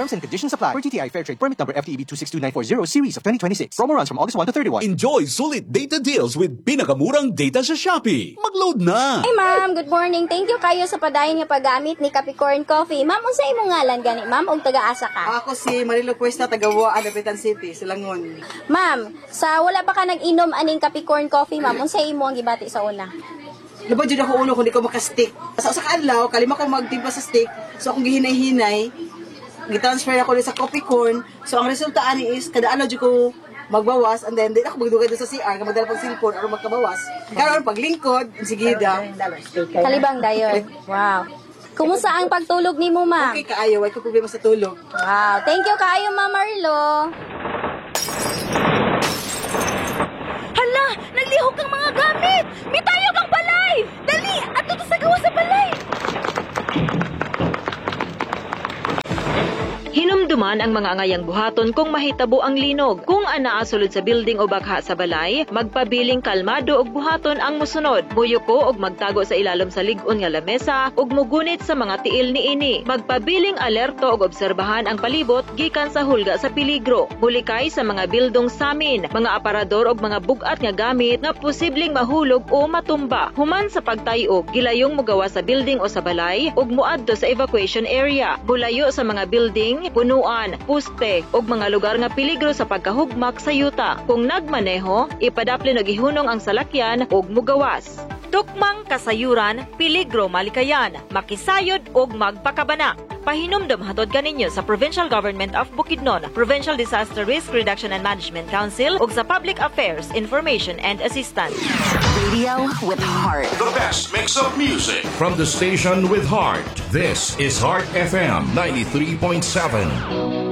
Terms and conditions apply. For TTI Fair Trade Permit number FTEB 262940 series of 2026. Promo runs from August 1 to 31. Enjoy sulit data deals with pinakamurang data sa Shopee. Mag-load na! Hey ma'am, good morning. Thank you kayo sa padayon nga paggamit ni Capricorn Coffee. Ma'am, unsa imong ngalan gani? Ma'am, og taga-asa ka? Ako si Marilo Cuesta, taga-Wa, Dapitan City, Silangon. Ma'am, sa wala pa ka nag-inom aning Capricorn Coffee, ma'am, unsa imo ang gibati sa una? Labo dyan ako ulo kung di ko makastick. Sa kaadlaw, kalima ko magtimpa sa stick. So akong gihinay-hinay, gitransfer ako sa coffee corn. So ang resulta ani is, kada ano dyan ko magbawas, and then ako magdugay doon sa CR, magdala pang cellphone, or magkabawas. Karoon, paglingkod, sige da. Kalibang dayon. Wow. Kumusta ang pagtulog nimo, ma'am? Okay kaayo, ay ko problema sa tulog. Wow. Thank you kaayo, Ma'am Marlo. Hala! Naglihok ang mga gamit! May tayo kang balay! Dali! Ato to sa gawa sa balay! Hinumduman ang mga angayang buhaton kung mahitabo ang linog. Kung anaa sulod sa building o bakha sa balay, magpabiling kalmado og buhaton ang musunod. Muyuko og magtago sa ilalom sa lig-on nga lamesa ug mugunit sa mga tiil niini. Magpabiling alerto og obserbahan ang palibot gikan sa hulga sa peligro. Bulikay sa mga bildong samin, mga aparador og mga bugat nga gamit nga posibleng mahulog o matumba. Human sa pagtayo, gilayong mugawa sa building o sa balay ug muadto sa evacuation area. Bulayo sa mga building, punuan, puste ug mga lugar nga peligro sa pagkahugmak sa yuta. Kung nagmaneho, ipadapli og ihunong ang salakyan ug mugawas. Tukmang kasayuran, peligro malikayan, makisayod ug magpakabana. Pahinumdum hatod kaninyo sa Provincial Government of Bukidnon, Provincial Disaster Risk Reduction and Management Council ug sa Public Affairs Information and Assistance. Radio with heart. The best mix of music. From the station with heart, this is Heart FM 93.7.